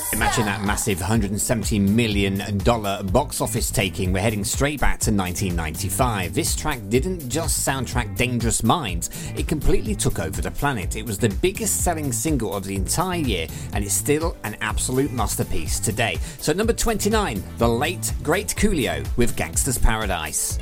Imagine that massive $170 million box office taking. We're heading straight back to 1995. This track didn't just soundtrack Dangerous Minds, it completely took over the planet. It was the biggest selling single of the entire year, and it's still an absolute masterpiece today. So number 29, the late, great Coolio with Gangsta's Paradise.